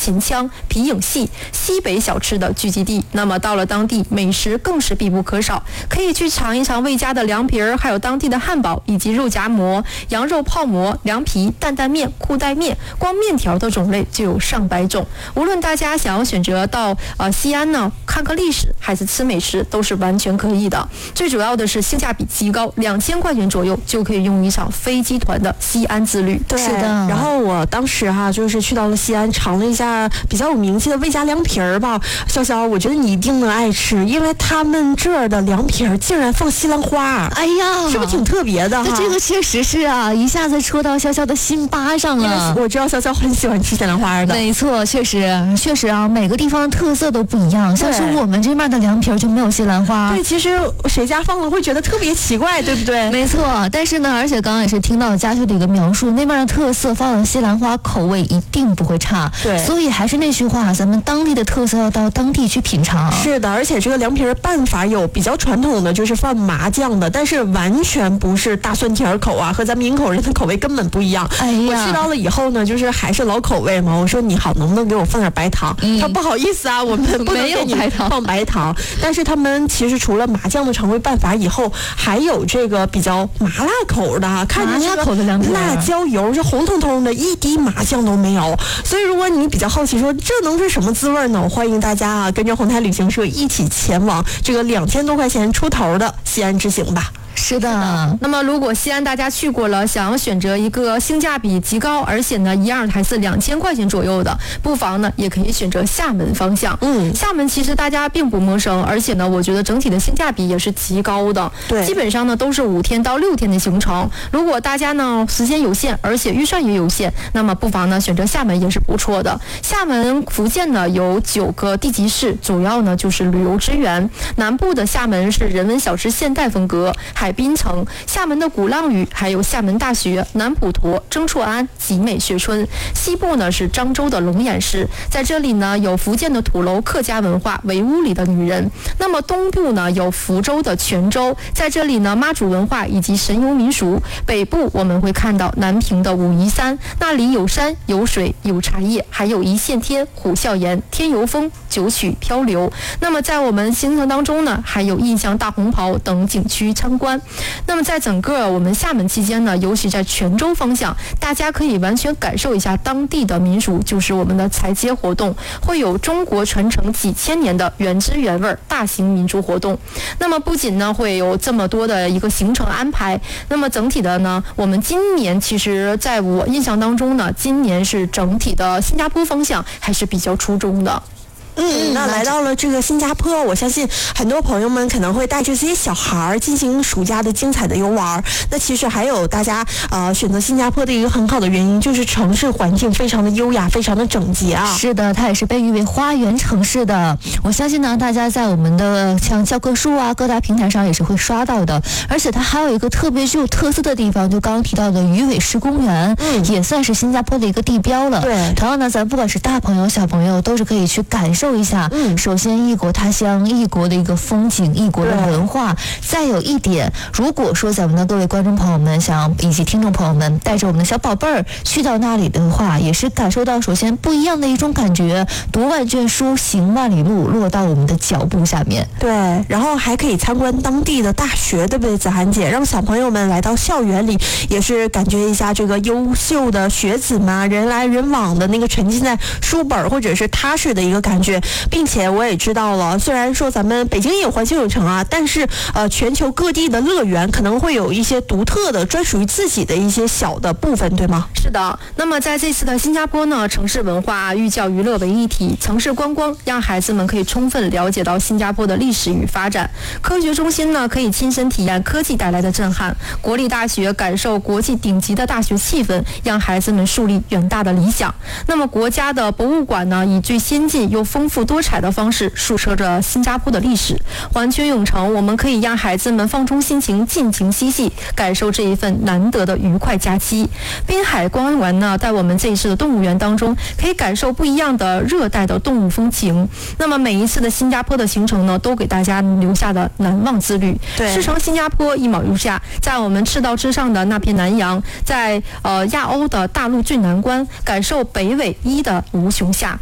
秦腔、皮影戏、西北小吃的聚集地。那么到了当地，美食更是必不可少，可以去尝一尝魏家的凉皮儿，还有当地的汉堡以及肉夹馍、羊肉泡馍、凉皮、担担面、裤带面，光面条的种类就有上百种。无论大家想要选择到西安呢看个历史，还是吃美食，都是完全可以的。最主要的是性价比极高，2000块钱左右就可以用一场飞机团的西安之旅。 对， 是的。 然后我当时就是去到了西安，尝了一下比较有名气的魏家凉皮儿吧。潇潇，我觉得你一定能爱吃，因为他们这儿的凉皮儿竟然放西兰花。 哎呀， 是不是挺特别的哈？ 这个确实是啊，一下子戳到潇潇的心巴上了。 我知道潇潇很喜欢吃西兰花的。 没错，确实啊，每个地方的特色都不一样。像是我们这边的凉皮儿就没有西兰花。 对，其实谁家放了会觉得特别奇怪，对不对？ 没错，但是呢，而且刚刚也是听到佳秀的一个描述，那边的特色放了西兰花，口味一定不会差。 对， 所以还是那句话，咱们当地的特色要到当地去品尝。 是的，而且这个凉皮儿办法有比较传统的，就是放麻酱的，但是完全不是大蒜甜口啊，和咱们营口人的口味根本不一样。 哎呀， 我吃到了以后呢，就是还是老口味嘛。我说你好，能不能给我放点白糖？他不好意思啊，我们不能给你放白糖。但是他们其实除了麻酱的常规办法以后，还有这个比较麻辣口的，看着这个辣椒油是红彤彤的，一滴麻酱都没有。所以如果你比较好奇说这能是什么滋味呢，我欢迎大家跟着红台旅行社一起前往这个2000多块钱出头的西安之行吧。 是的， 那么如果西安大家去过了，想要选择一个性价比极高，而且呢一样还是2000块钱左右的，不妨呢也可以选择厦门方向。厦门其实大家并不陌生，而且呢我觉得整体的性价比也是极高的。 对， 基本上呢都是5天到6天的行程。如果大家呢时间有限，而且预算也有限，那么不妨呢选择厦门也是不错的。厦门、福建呢有9个地级市，主要呢就是旅游资源。南部的厦门是人文小吃现代风格。海滨城、厦门的鼓浪屿，还有厦门大学、南普陀、曾厝垵、集美学村。西部呢是漳州的龙眼市，在这里呢有福建的土楼客家文化，围屋里的女人。那么东部呢有福州的泉州，在这里呢妈祖文化以及神游民俗。北部我们会看到南平的武夷山，那里有山有水有茶叶，还有一线天、虎啸岩、天游峰、九曲漂流。那么在我们行程当中呢，还有印象大红袍等景区参观。那么在整个我们厦门期间呢，尤其在泉州方向，大家可以完全感受一下当地的民俗，就是我们的踩街活动，会有中国传承几千年的原汁原味大型民族活动。那么不仅呢会有这么多的一个行程安排，那么整体的呢，我们今年其实在我印象当中呢，今年是整体的新加坡方向还是比较出众的。 那来到了这个新加坡，我相信很多朋友们可能会带着这些小孩进行暑假的精彩的游玩。那其实还有大家选择新加坡的一个很好的原因，就是城市环境非常的优雅，非常的整洁啊。 是的，它也是被誉为花园城市的。我相信呢，大家在我们的像教科书啊各大平台上也是会刷到的。而且它还有一个特别具有特色的地方，就刚刚提到的鱼尾狮公园，也算是新加坡的一个地标了。 对， 同样呢，咱不管是大朋友小朋友，都是可以去感受一下。首先异国他乡，异国的一个风景，异国的文化。再有一点，如果说咱们的各位观众朋友们以及听众朋友们带着我们的小宝贝儿去到那里的话，也是感受到首先不一样的一种感觉，读万卷书，行万里路，落到我们的脚步下面。 对，然后还可以参观当地的大学，对不对，子涵姐？让小朋友们来到校园里，也是感觉一下这个优秀的学子们人来人往的那个沉浸在书本或者是踏实的一个感觉。并且我也知道了，虽然说咱们北京也有环球影城啊，但是全球各地的乐园可能会有一些独特的专属于自己的一些小的部分，对吗？ 是的。那么在这次的新加坡呢，城市文化寓教于乐为一体，城市观光让孩子们可以充分了解到新加坡的历史与发展。科学中心呢可以亲身体验科技带来的震撼，国立大学感受国际顶级的大学气氛，让孩子们树立远大的理想。那么国家的博物馆呢，以最先进又丰富多彩的方式述说着新加坡的历史。环球影城我们可以让孩子们放松心情，尽情嬉戏，感受这一份难得的愉快假期。滨海公园呢，在我们这一次的动物园当中，可以感受不一样的热带的动物风情。那么每一次的新加坡的行程呢，都给大家留下的难忘之旅。 对， 赤诚新加坡一毛游下，在我们赤道之上的那片南洋，在亚欧的大陆最南端，感受北纬1的无穷下。